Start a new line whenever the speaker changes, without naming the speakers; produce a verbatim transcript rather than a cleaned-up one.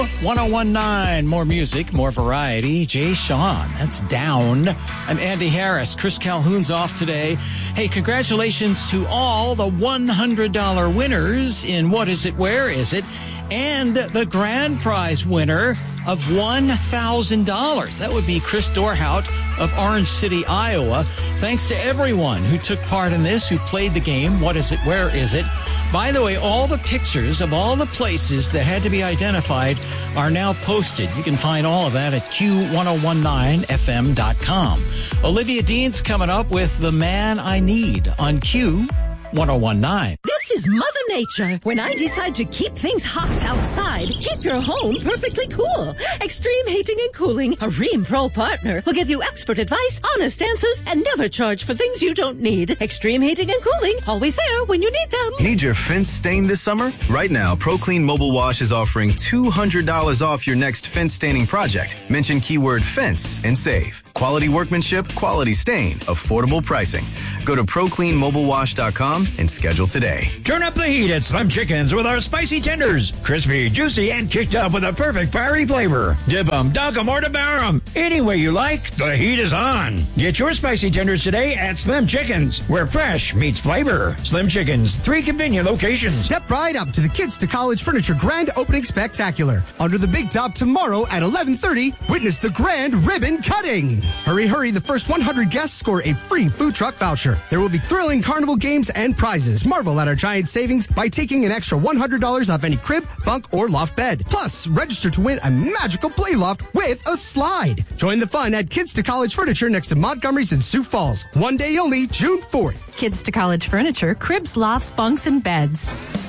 one oh one point nine. More music, more variety. Jay Sean, that's Down. I'm Andy Harris. Chris Calhoun's off today. Hey, congratulations to all the one hundred dollars winners in What Is It, Where Is It? And the grand prize winner of one thousand dollars. That would be Chris Dorhout of Orange City, Iowa. Thanks to everyone who took part in this, who played the game. What is it? Where is it? By the way, all the pictures of all the places that had to be identified are now posted. You can find all of that at Q ten nineteen F M dot com. Olivia Dean's coming up with The Man I Need on Q ten nineteen.
This is Mother Nature. When I decide to keep things hot outside, keep your home perfectly cool. Extreme Heating and Cooling, a Rheem Pro partner, will give you expert advice, honest answers, and never charge for things you don't need. Extreme Heating and Cooling, always there when you need them.
Need your fence stained this summer? Right now, ProClean Mobile Wash is offering two hundred dollars off your next fence staining project. Mention keyword fence and save. Quality workmanship, quality stain, affordable pricing. Go to pro clean mobile wash dot com and schedule today.
Turn up the heat at Slim Chickens with our spicy tenders. Crispy, juicy, and kicked up with a perfect fiery flavor. Dip 'em, dunk 'em, or devour 'em. Any way you like, the heat is on. Get your spicy tenders today at Slim Chickens, where fresh meets flavor. Slim Chickens, three convenient locations.
Step right up to the Kids to College Furniture Grand Opening Spectacular. Under the big top tomorrow at eleven thirty, witness the grand ribbon cutting. Hurry, hurry, the first one hundred guests score a free food truck voucher. There will be thrilling carnival games and prizes. Marvel at our giant savings by taking an extra one hundred dollars off any crib, bunk, or loft bed. Plus, register to win a magical play loft with a slide. Join the fun at Kids to College Furniture next to Montgomery's in Sioux Falls. One day only, June fourth.
Kids to College Furniture, cribs, lofts, bunks, and beds.